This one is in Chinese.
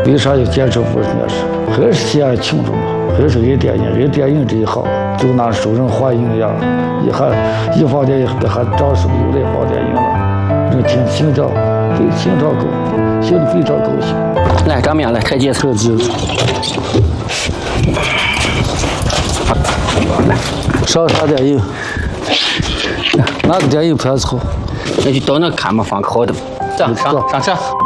为啥要坚持5年是？还是喜爱群众嘛，还是爱电影，爱电影这一行，就拿受人欢迎呀，一放电影还找是不是又来放电影了？这挺心照，对心照高，心里非常高兴。 来，张明来开机， 特技。 来， 上啥电影？哪个电影片子好？ 那就到那看嘛，放好的。上车。